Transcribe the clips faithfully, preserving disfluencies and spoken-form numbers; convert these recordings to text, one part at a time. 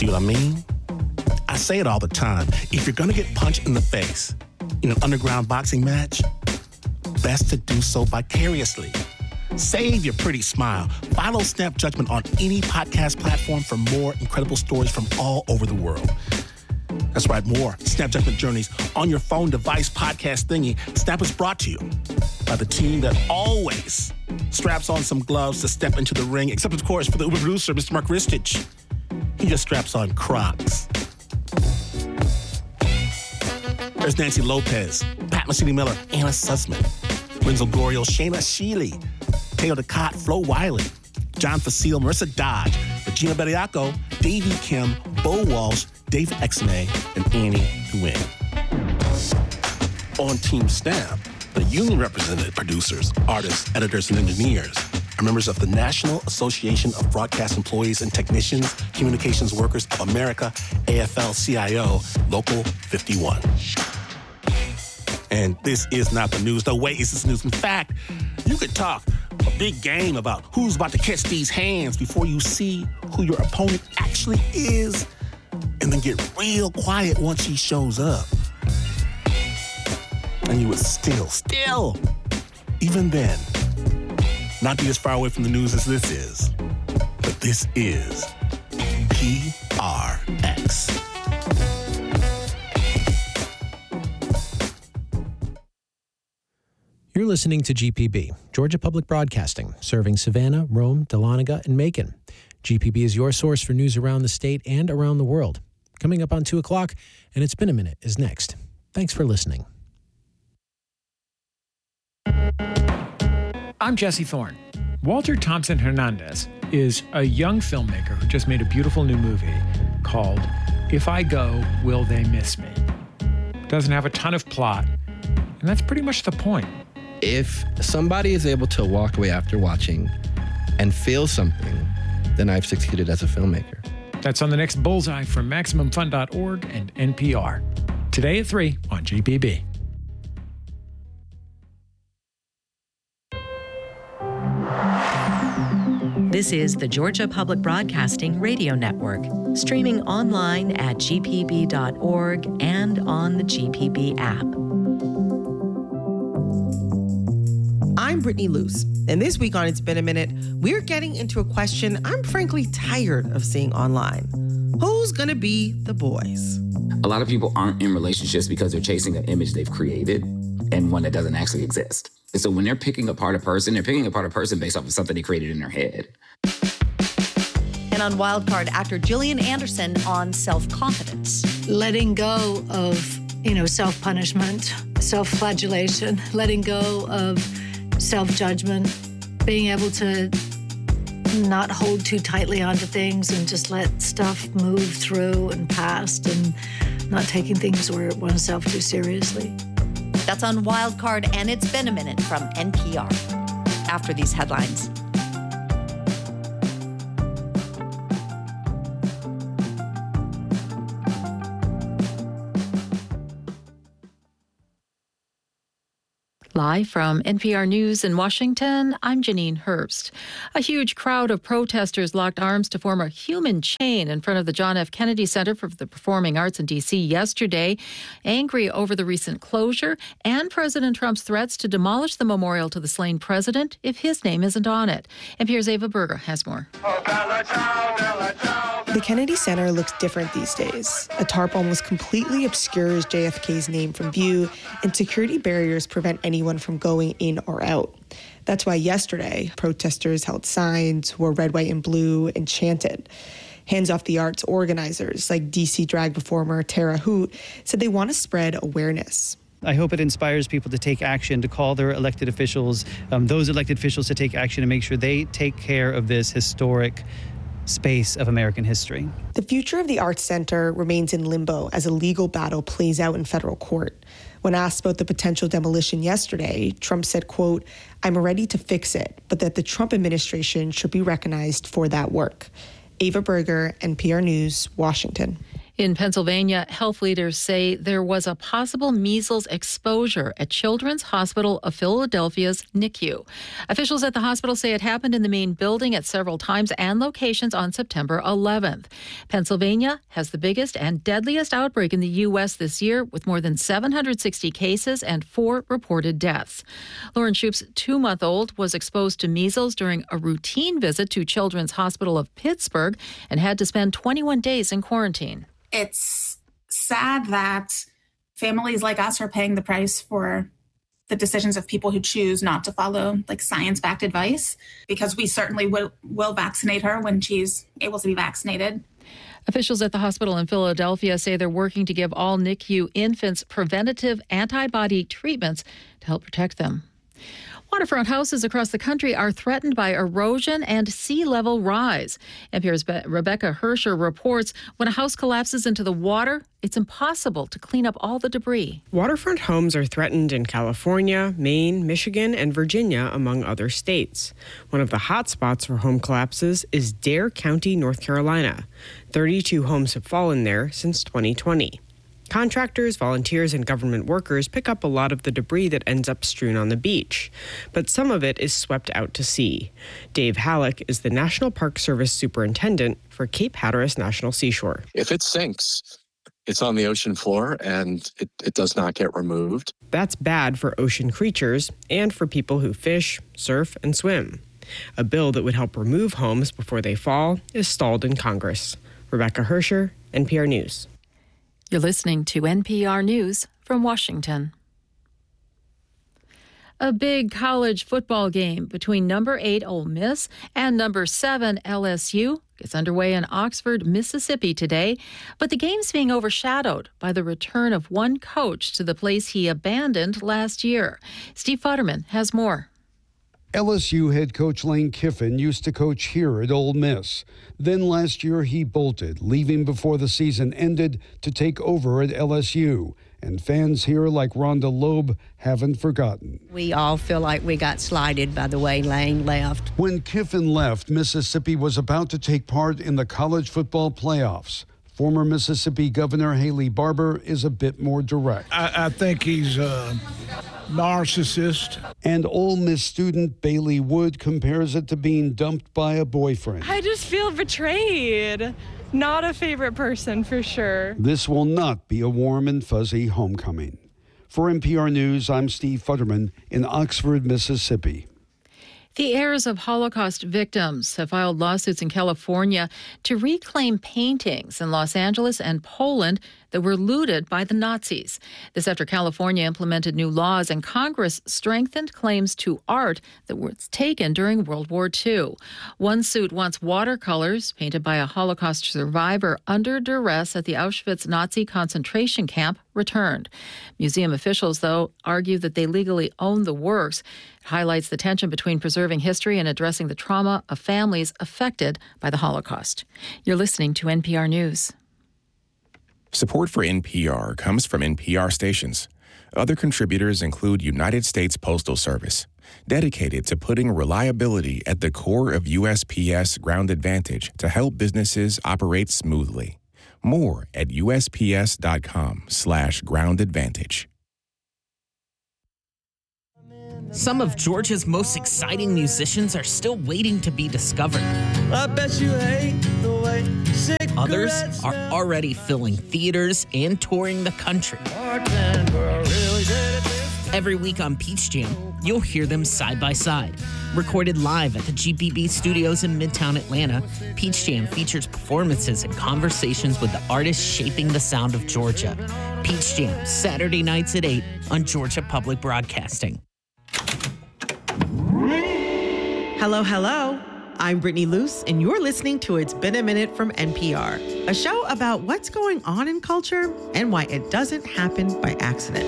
See what I mean? I say it all the time. If you're gonna get punched in the face in an underground boxing match, best to do so vicariously. Save your pretty smile. Follow Snap Judgment on any podcast platform for more incredible stories from all over the world. That's right, more Snap Judgment Journeys on your phone device podcast thingy. Snap is brought to you by the team that always straps on some gloves to step into the ring, except, of course, for the Uber producer, Mister Mark Ristich. He just straps on Crocs. There's Nancy Lopez, Pat Mesiti-Miller, Anna Sussman, Renzo Gorio, Shayna Shealy, Teo Ducott, Flo Wiley, John Facile, Marissa Dodge, Regina Bediaco, Davey Kim, Bo Walsh, David Exnay, and Annie Nguyen. On Team Snap, the union-represented producers, artists, editors, and engineers are members of the National Association of Broadcast Employees and Technicians, Communications Workers of America, A F L C I O, Local fifty-one. And this is not the news. No way is this news. In fact, you could talk a big game about who's about to catch these hands before you see who your opponent actually is, and then get real quiet once he shows up. And you would still, still, even then, not be as far away from the news as this is. But this is P R X. You're listening to G P B, Georgia Public Broadcasting, serving Savannah, Rome, Dahlonega, and Macon. G P B is your source for news around the state and around the world. Coming up on two o'clock, and It's Been a Minute is next. Thanks for listening. I'm Jesse Thorne. Walter Thompson Hernandez is a young filmmaker who just made a beautiful new movie called If I Go, Will They Miss Me? Doesn't have a ton of plot, and that's pretty much the point. If somebody is able to walk away after watching and feel something, then I've succeeded as a filmmaker. That's on the next Bullseye from Maximum Fun dot org and N P R. Today at three on G P B. This is the Georgia Public Broadcasting Radio Network, streaming online at G P B dot org and on the G P B app. I'm Brittany Luce, and this week on It's Been a Minute, we're getting into a question I'm frankly tired of seeing online. Who's gonna be the boys? A lot of people aren't in relationships because they're chasing an image they've created and one that doesn't actually exist. And so when they're picking apart a person, they're picking apart a person based off of something they created in their head. And on Wildcard, actor Gillian Anderson on self-confidence. Letting go of, you know, self-punishment, self-flagellation, letting go of self-judgment, being able to not hold too tightly onto things and just let stuff move through and past, and not taking things or oneself too seriously. That's on Wildcard, and It's Been a Minute from N P R. After these headlines. Live from N P R News in Washington, I'm Janine Herbst. A huge crowd of protesters locked arms to form a human chain in front of the John F. Kennedy Center for the Performing Arts in D C yesterday, angry over the recent closure and President Trump's threats to demolish the memorial to the slain president if his name isn't on it. N P R's Ava Berger has more. The Kennedy Center looks different these days. A tarp almost completely obscures J F K's name from view, and security barriers prevent anyone from going in or out. That's why yesterday, protesters held signs, wore red, white, and blue, and chanted. Hands Off the Arts organizers, like D C drag performer Tara Hoot, said they want to spread awareness. I hope it inspires people to take action, to call their elected officials, um, those elected officials to take action and make sure they take care of this historic space of American history. The future of the Arts Center remains in limbo as a legal battle plays out in federal court. When asked about the potential demolition yesterday, Trump said, quote, "I'm ready to fix it, but that the Trump administration should be recognized for that work." Ava Berger, N P R News, Washington. In Pennsylvania, health leaders say there was a possible measles exposure at Children's Hospital of Philadelphia's N I C U. Officials at the hospital say it happened in the main building at several times and locations on September eleventh. Pennsylvania has the biggest and deadliest outbreak in the U S this year, with more than seven hundred sixty cases and four reported deaths. Lauren Shoup's two-month-old was exposed to measles during a routine visit to Children's Hospital of Pittsburgh and had to spend twenty-one days in quarantine. It's sad that families like us are paying the price for the decisions of people who choose not to follow like science-backed advice, because we certainly will, will vaccinate her when she's able to be vaccinated. Officials at the hospital in Philadelphia say they're working to give all N I C U infants preventative antibody treatments to help protect them. Waterfront houses across the country are threatened by erosion and sea level rise. N P R's Be- Rebecca Hersher reports when a house collapses into the water, it's impossible to clean up all the debris. Waterfront homes are threatened in California, Maine, Michigan, and Virginia, among other states. One of the hot spots for home collapses is Dare County, North Carolina. thirty-two homes have fallen there since twenty twenty. Contractors, volunteers, and government workers pick up a lot of the debris that ends up strewn on the beach, but some of it is swept out to sea. Dave Halleck is the National Park Service Superintendent for Cape Hatteras National Seashore. If it sinks, it's on the ocean floor and it, it does not get removed. That's bad for ocean creatures and for people who fish, surf, and swim. A bill that would help remove homes before they fall is stalled in Congress. Rebecca Hersher, N P R News. You're listening to N P R News from Washington. A big college football game between number eight Ole Miss and number seven L S U gets underway in Oxford, Mississippi today, but the game's being overshadowed by the return of one coach to the place he abandoned last year. Steve Futterman has more. L S U head coach Lane Kiffin used to coach here at Ole Miss. Then last year he bolted, leaving before the season ended to take over at L S U. And fans here like Rhonda Loeb haven't forgotten. We all feel like we got slighted by the way Lane left. When Kiffin left, Mississippi was about to take part in the college football playoffs. Former Mississippi Governor Haley Barbour is a bit more direct. I, I think he's a narcissist. And Ole Miss student Bailey Wood compares it to being dumped by a boyfriend. I just feel betrayed. Not a favorite person for sure. This will not be a warm and fuzzy homecoming. For N P R News, I'm Steve Futterman in Oxford, Mississippi. The heirs of Holocaust victims have filed lawsuits in California to reclaim paintings in Los Angeles and Poland that were looted by the Nazis. This after California implemented new laws and Congress strengthened claims to art that was taken during World War Two. One suit wants watercolors painted by a Holocaust survivor under duress at the Auschwitz Nazi concentration camp returned. Museum officials, though, argue that they legally own the works. It highlights the tension between preserving history and addressing the trauma of families affected by the Holocaust. You're listening to N P R News. Support for N P R comes from N P R stations. Other contributors include United States Postal Service, dedicated to putting reliability at the core of U S P S Ground Advantage to help businesses operate smoothly. More at usps.com slash ground advantage. Some of Georgia's most exciting musicians are still waiting to be discovered. I bet you hate the way Others are already filling theaters and touring the country. Every week on Peach Jam, you'll hear them side by side. Recorded live at the G P B studios in Midtown Atlanta, Peach Jam features performances and conversations with the artists shaping the sound of Georgia. Peach Jam, Saturday nights at eight on Georgia Public Broadcasting. Hello, hello. I'm Brittany Luce, and you're listening to It's Been a Minute from N P R, a show about what's going on in culture and why it doesn't happen by accident.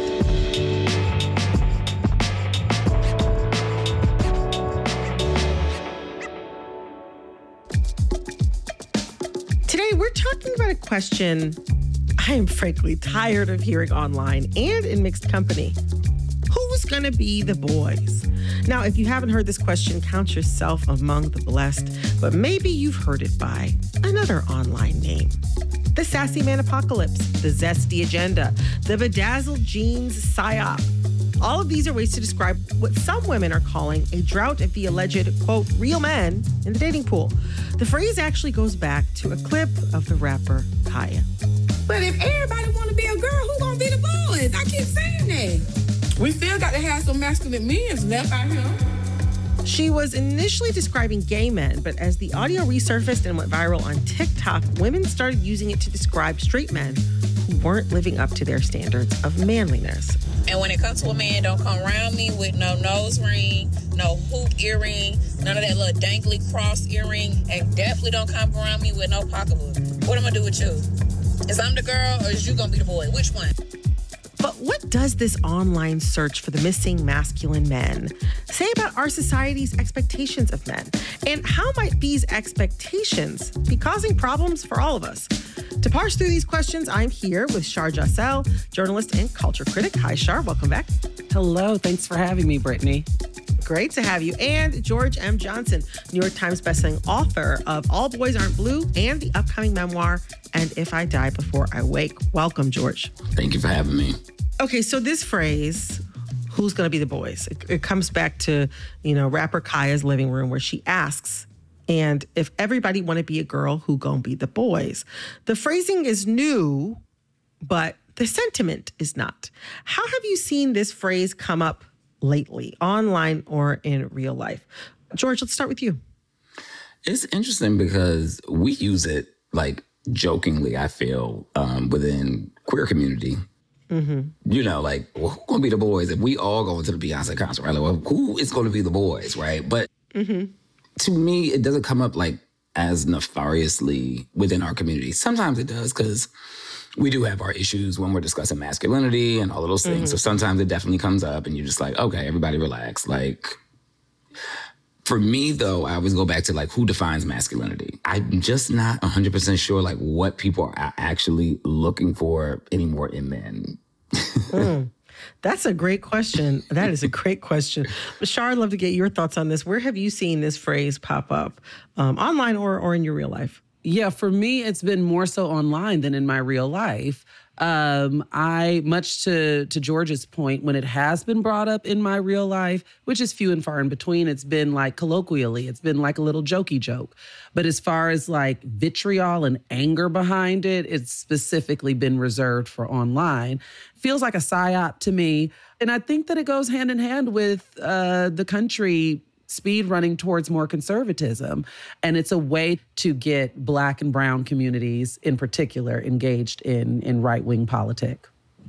Today, we're talking about a question I am frankly tired of hearing online and in mixed company. Who's gonna be the boys? Now, if you haven't heard this question, count yourself among the blessed, but maybe you've heard it by another online name. the sassy man apocalypse, the zesty agenda, the bedazzled jeans psyop. All of these are ways to describe what some women are calling a drought of the alleged, quote, real men in the dating pool. The phrase actually goes back to a clip of the rapper Kaya. But if everybody want to be a girl, who gonna be the boys? I keep saying that. We still got to have some masculine men left out here. She was initially describing gay men, but as the audio resurfaced and went viral on TikTok, women started using it to describe straight men who weren't living up to their standards of manliness. And when it comes to a man, don't come around me with no nose ring, no hoop earring, none of that little dangly cross earring, and definitely don't come around me with no pocketbook. What am I gonna do with you? Is I'm the girl or is you gonna be the boy? Which one? But what does this online search for the missing masculine men say about our society's expectations of men? And how might these expectations be causing problems for all of us? To parse through these questions, I'm here with Shar Jossell, journalist and culture critic. Hi, Shar. Welcome back. Hello. Thanks for having me, Brittany. Great to have you. And George M. Johnson, New York Times bestselling author of All Boys Aren't Blue and the upcoming memoir, And If I Die Before I Wake. Welcome, George. Thank you for having me. Okay, so this phrase, who's going to be the boys? It, it comes back to, you know, rapper Kaya's living room where she asks, and if everybody want to be a girl, who going to be the boys? The phrasing is new, but the sentiment is not. How have you seen this phrase come up lately, online or in real life? George, let's start with you. It's interesting because we use it like jokingly, I feel, um, within queer community. Mm-hmm. You know, like, well, who's going to be the boys if we all go into the Beyonce concert, right? Like, well, who is going to be the boys, right? But mm-hmm. to me, it doesn't come up like as nefariously within our community. Sometimes it does because we do have our issues when we're discussing masculinity and all of those things. Mm-hmm. So sometimes it definitely comes up and you're just like, okay, everybody relax. Like, for me, though, I always go back to, like, who defines masculinity? I'm just not one hundred percent sure, like, what people are actually looking for anymore in men. mm, that's a great question. That is a great question. Shar, I'd love to get your thoughts on this. Where have you seen this phrase pop up, um, online or, or in your real life? Yeah, for me, it's been more so online than in my real life. Um, I, much to, to George's point, when it has been brought up in my real life, which is few and far in between, it's been like colloquially, it's been like a little jokey joke. But as far as like vitriol and anger behind it, it's specifically been reserved for online. Feels like a psyop to me. And I think that it goes hand in hand with uh, the country speed running towards more conservatism. And it's a way to get Black and brown communities in particular engaged in, in right-wing politics.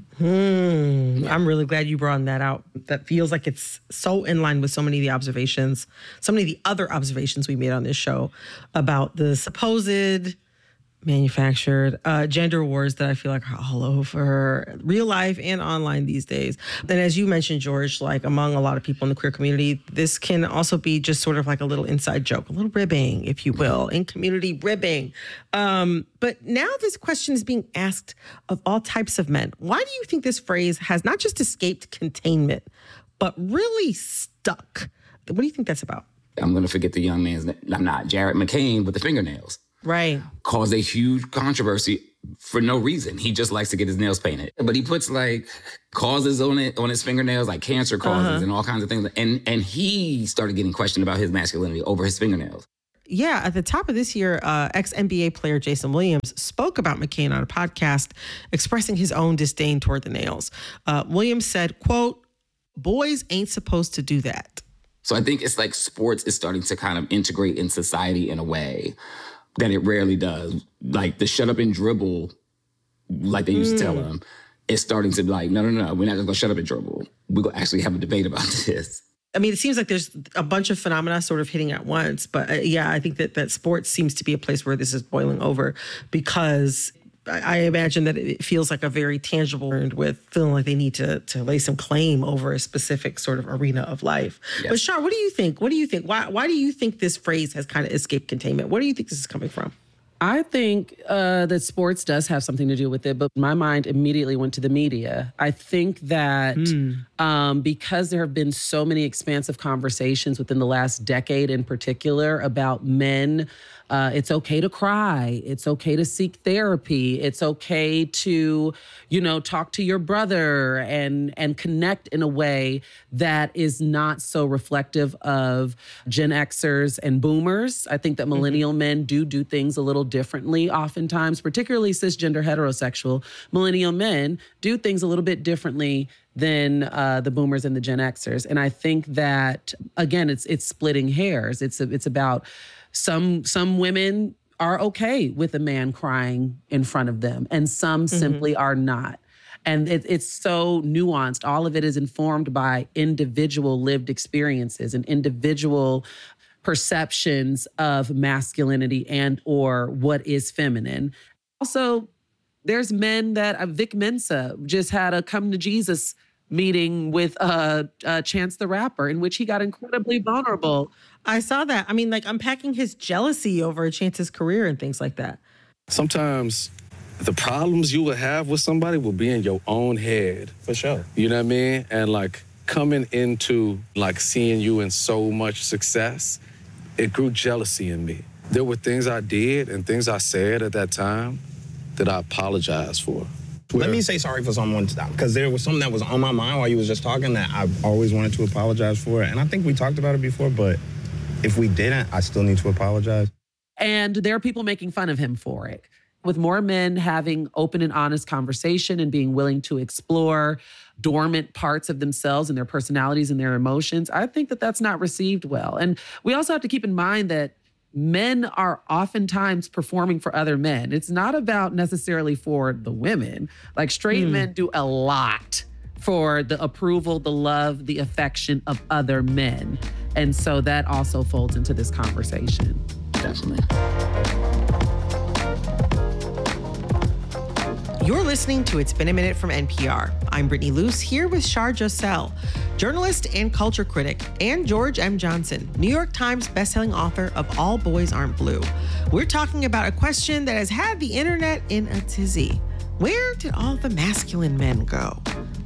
Hmm. I'm really glad you brought that out. That feels like it's so in line with so many of the observations, so many of the other observations we made on this show about the supposed manufactured uh, gender wars that I feel like are all over real life and online these days. And as you mentioned, George, like among a lot of people in the queer community, this can also be just sort of like a little inside joke, a little ribbing, if you will, in community ribbing. Um, but now this question is being asked of all types of men. Why do you think this phrase has not just escaped containment, but really stuck? What do you think that's about? I'm going to forget the young man's name. I'm not. Jared McCain with the fingernails. Right. Caused a huge controversy for no reason. He just likes to get his nails painted. But he puts like causes on it, on his fingernails, like cancer causes uh-huh. and all kinds of things. And and he started getting questioned about his masculinity over his fingernails. Yeah, at the top of this year, uh, ex-N B A player Jason Williams spoke about McCain on a podcast, expressing his own disdain toward the nails. Uh, Williams said, quote, "Boys ain't supposed to do that." So I think it's like sports is starting to kind of integrate in society in a way that it rarely does. Like the shut up and dribble, like they used mm. to tell them, it's starting to be like, no, no, no, we're not just gonna shut up and dribble. We're gonna actually have a debate about this. I mean, it seems like there's a bunch of phenomena sort of hitting at once. But uh, yeah, I think that, that sports seems to be a place where this is boiling over because I imagine that it feels like a very tangible with feeling like they need to to lay some claim over a specific sort of arena of life. Yes. But Shar, what do you think? What do you think? Why why do you think this phrase has kind of escaped containment? Where do you think this is coming from? I think uh, that sports does have something to do with it, but my mind immediately went to the media. I think that mm. um, because there have been so many expansive conversations within the last decade in particular about men Uh, it's okay to cry. It's okay to seek therapy. It's okay to, you know, talk to your brother and and connect in a way that is not so reflective of Gen Xers and boomers. I think that millennial mm-hmm. men do do things a little differently oftentimes, particularly cisgender heterosexual. Millennial men do things a little bit differently than uh, the boomers and the Gen Xers. And I think that, again, it's it's splitting hairs. It's it's about some some women are okay with a man crying in front of them, and some mm-hmm. simply are not. And it, it's so nuanced. All of it is informed by individual lived experiences and individual perceptions of masculinity and or what is feminine. Also, there's men that, uh, Vic Mensa just had a come to Jesus meeting with uh, uh, Chance the Rapper, in which he got incredibly vulnerable. I saw that. I mean, like, unpacking his jealousy over Chance's career and things like that. Sometimes the problems you will have with somebody will be in your own head. For sure. You know what I mean? And, like, coming into, like, seeing you in so much success, it grew jealousy in me. There were things I did and things I said at that time that I apologize for. Let me say sorry for someone, because there was something that was on my mind while you was just talking that I always wanted to apologize for. And I think we talked about it before, but if we didn't, I still need to apologize. And there are people making fun of him for it. With more men having open and honest conversation and being willing to explore dormant parts of themselves and their personalities and their emotions, I think that that's not received well. And we also have to keep in mind that men are oftentimes performing for other men. It's not about necessarily for the women. Like, straight mm. men do a lot for the approval, the love, the affection of other men. And so that also folds into this conversation. Definitely. You're listening to It's Been a Minute from N P R. I'm Brittany Luce, here with Shar Jossell, journalist and culture critic, and George M. Johnson, New York Times bestselling author of All Boys Aren't Blue. We're talking about a question that has had the internet in a tizzy. Where did all the masculine men go?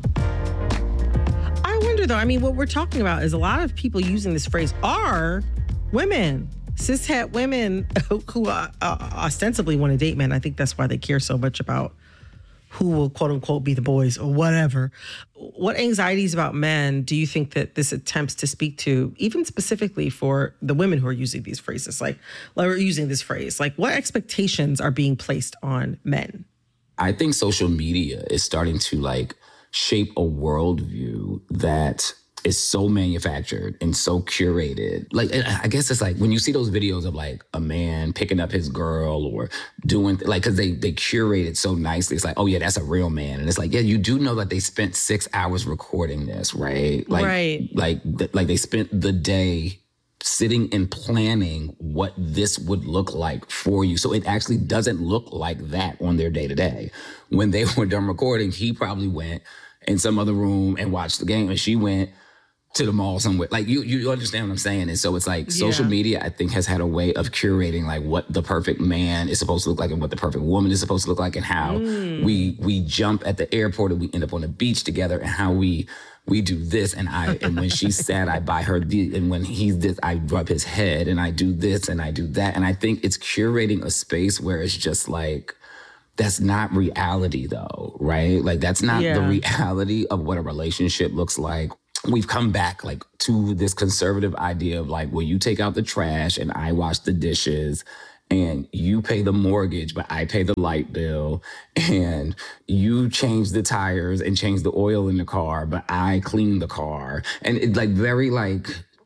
I wonder, though, I mean, what we're talking about is a lot of people using this phrase are women. Cishet women who uh, uh, ostensibly want to date men. I think that's why they care so much about who will, quote unquote, be the boys or whatever. What anxieties about men do you think that this attempts to speak to, even specifically for the women who are using these phrases, like, like using this phrase? Like, what expectations are being placed on men? I think social media is starting to, like, shape a worldview that is so manufactured and so curated. Like, I guess it's like when you see those videos of, like, a man picking up his girl or doing, like, because they, they curate it so nicely. It's like, oh, yeah, that's a real man. And it's like, yeah, you do know that they spent six hours recording this, right? Like, right. Like, like they spent the day sitting and planning what this would look like for you. So it actually doesn't look like that on their day-to-day. When they were done recording, he probably went in some other room and watched the game, and she went to the mall somewhere. Like, you you understand what I'm saying? And so it's like yeah. social media, I think, has had a way of curating, like, what the perfect man is supposed to look like and what the perfect woman is supposed to look like, and how mm. we we jump at the airport and we end up on the beach together, and how we we do this, and I and when she's sad, I buy her the, and when he's this, I rub his head, and I do this and I do that. And I think it's curating a space where it's just like, that's not reality though, right? Like, that's not yeah. the reality of what a relationship looks like. We've come back, like, to this conservative idea of, like, well, you take out the trash and I wash the dishes, and you pay the mortgage, but I pay the light bill, and you change the tires and change the oil in the car, but I clean the car. And it's like very, like,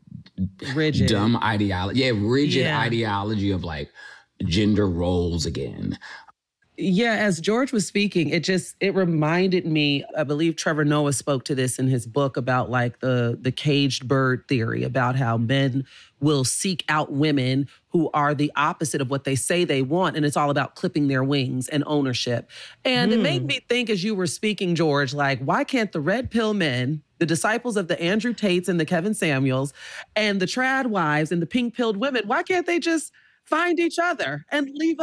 rigid, dumb ideology. Yeah, rigid yeah. ideology of, like, gender roles again. Yeah, as George was speaking, it just, it reminded me, I believe Trevor Noah spoke to this in his book about, like, the, the caged bird theory, about how men will seek out women who are the opposite of what they say they want. And it's all about clipping their wings and ownership. And mm. it made me think, as you were speaking, George, like, why can't the red pill men, the disciples of the Andrew Tates and the Kevin Samuels, and the trad wives and the pink pilled women, why can't they just find each other and leave us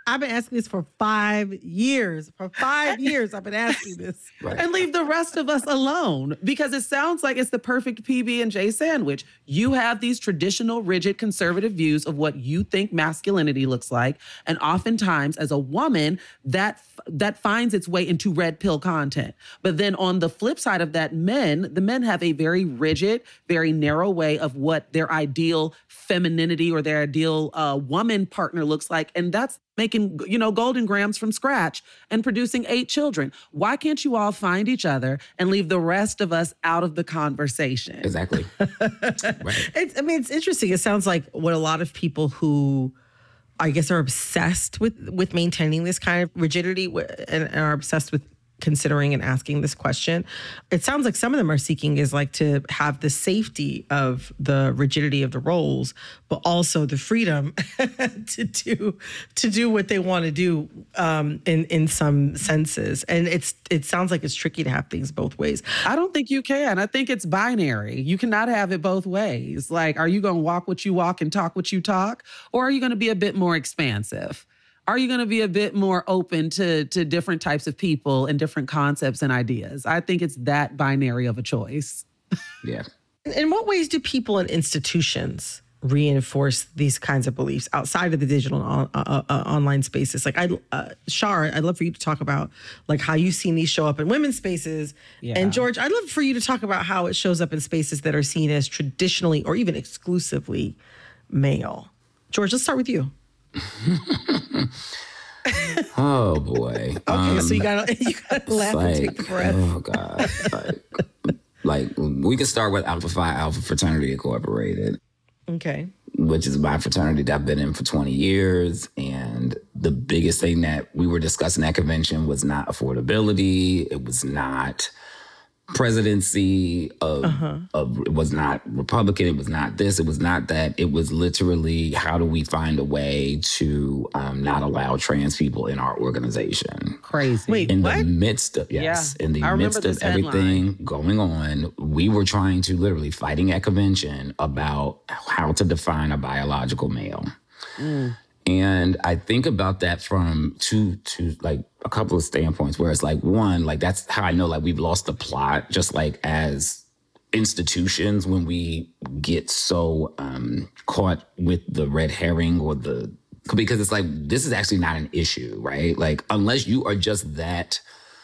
I've been asking this for five years. For five years, I've been asking this. Right. And leave the rest of us alone, because it sounds like it's the perfect P B and J sandwich. You have these traditional, rigid, conservative views of what you think masculinity looks like. And oftentimes, as a woman, that that finds its way into red pill content. But then on the flip side of that, men, the men have a very rigid, very narrow way of what their ideal femininity or their ideal uh, woman partner looks like. And that's making, you know, golden grams from scratch and producing eight children. Why can't you all find each other and leave the rest of us out of the conversation? Exactly. Right. It's, I mean, it's interesting. It sounds like what a lot of people who, I guess, are obsessed with with maintaining this kind of rigidity and are obsessed with considering and asking this question. It sounds like some of them are seeking is like to have the safety of the rigidity of the roles, but also the freedom to do to do what they want to do um, in in some senses. And it's it sounds like it's tricky to have things both ways. I don't think you can. I think it's binary. You cannot have it both ways. Like, are you going to walk what you walk and talk what you talk? Or are you going to be a bit more expansive? Are you going to be a bit more open to, to different types of people and different concepts and ideas? I think it's that binary of a choice. Yeah. In what ways do people and institutions reinforce these kinds of beliefs outside of the digital on, uh, uh, online spaces? Like, I, uh, Shar, I'd love for you to talk about like how you've seen these show up in women's spaces. Yeah. And George, I'd love for you to talk about how it shows up in spaces that are seen as traditionally or even exclusively male. George, let's start with you. Oh boy. Okay, um, so you gotta you gotta laugh like, and take the breath. Oh God. Like, like we can start with Alpha Phi Alpha Fraternity Incorporated. Okay. Which is my fraternity that I've been in for twenty years. And the biggest thing that we were discussing at convention was not affordability. It was not presidency of, uh-huh. of, it was not Republican. It was not this. It was not that. It was literally, how do we find a way to um, not allow trans people in our organization? Crazy. Wait, in what? the midst of, yes, Yeah, in the I remember midst of this everything headline. going on, we were trying to literally fighting at convention about how to define a biological male. Mm. And I think about that from two, two, like a couple of standpoints where it's like, one, like that's how I know like we've lost the plot, just like as institutions when we get so um, caught with the red herring or the, because it's like, this is actually not an issue, right? Like, unless you are just that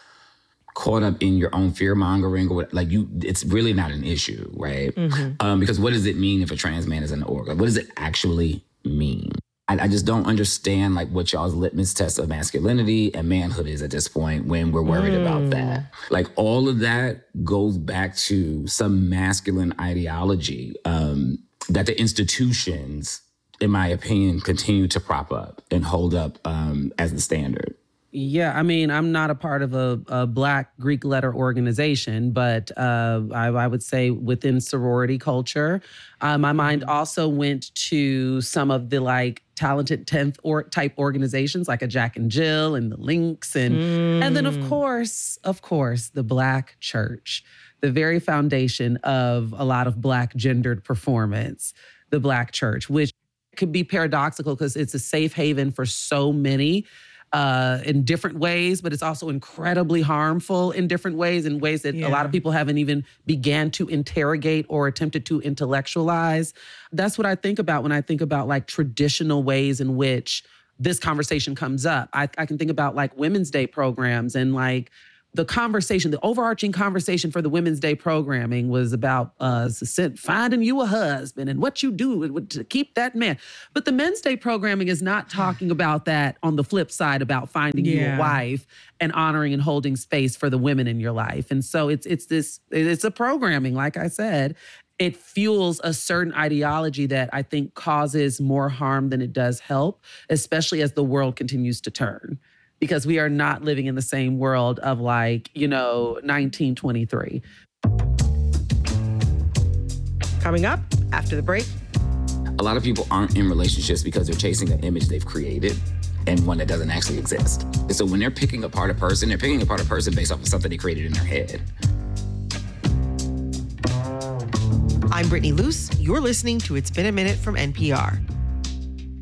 caught up in your own fear mongering or what, like you, it's really not an issue, right? Mm-hmm. Um, because what does it mean if a trans man is in the org? Like, what does it actually mean? I, I just don't understand like what y'all's litmus test of masculinity and manhood is at this point when we're worried Mm. about that. Like all of that goes back to some masculine ideology um, that the institutions, in my opinion, continue to prop up and hold up um, as the standard. Yeah, I mean, I'm not a part of a, a Black Greek letter organization, but uh, I, I would say within sorority culture, uh, my mind also went to some of the like talented tenth or type organizations like a Jack and Jill and the Lynx. And, Mm. and then, of course, of course, the Black church, the very foundation of a lot of Black gendered performance, the Black church, which could be paradoxical because it's a safe haven for so many uh, in different ways, but it's also incredibly harmful in different ways, in ways that Yeah. a lot of people haven't even began to interrogate or attempted to intellectualize. That's what I think about when I think about like traditional ways in which this conversation comes up. I, I can think about like Women's Day programs and like the conversation, the overarching conversation for the Women's Day programming was about uh, finding you a husband and what you do to keep that man. But the Men's Day programming is not talking about that on the flip side about finding you Yeah. a wife and honoring and holding space for the women in your life. And so it's it's this, it's a programming, like I said. It fuels a certain ideology that I think causes more harm than it does help, especially as the world continues to turn. Because we are not living in the same world of like, you know, nineteen twenty-three. Coming up after the break. A lot of people aren't in relationships because they're chasing an image they've created and one that doesn't actually exist. And so when they're picking apart a person, they're picking apart a person based off of something they created in their head. I'm Brittany Luce. You're listening to It's Been a Minute from N P R.